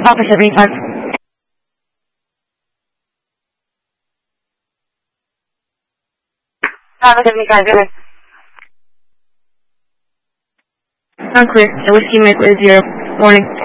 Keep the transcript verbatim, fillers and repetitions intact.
Offer seventy-five. Offer seventy-five, go ahead. Unclear. The whiskey make with zero. Warning.